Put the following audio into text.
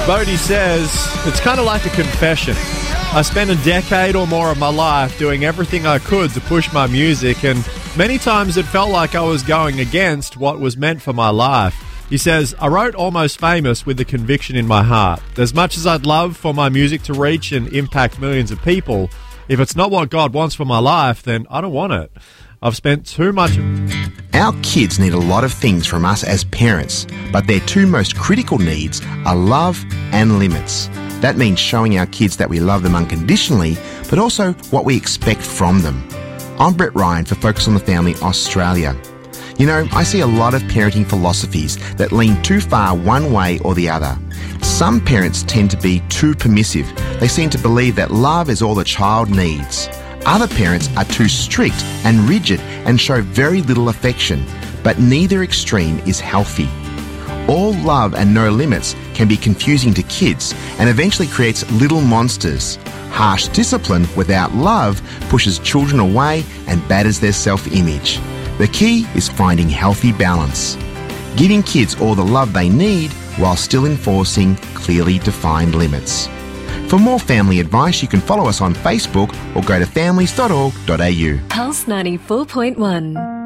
Bodie says, it's kind of like a confession. I spent a decade or more of my life doing everything I could to push my music, and many times it felt like I was going against what was meant for my life. He says, I wrote Almost Famous with the conviction in my heart. As much as I'd love for my music to reach and impact millions of people, if it's not what God wants for my life, then I don't want it. I've spent too much... Our kids need a lot of things from us as parents, but their two most critical needs are love and limits. That means showing our kids that we love them unconditionally, but also what we expect from them. I'm Brett Ryan for Focus on the Family Australia. You know, I see a lot of parenting philosophies that lean too far one way or the other. Some parents tend to be too permissive. They seem to believe that love is all the child needs. Other parents are too strict and rigid and show very little affection, but neither extreme is healthy. All love and no limits can be confusing to kids and eventually creates little monsters. Harsh discipline without love pushes children away and batters their self-image. The key is finding healthy balance, giving kids all the love they need while still enforcing clearly defined limits. For more family advice, you can follow us on Facebook or go to families.org.au. Pulse 94.1.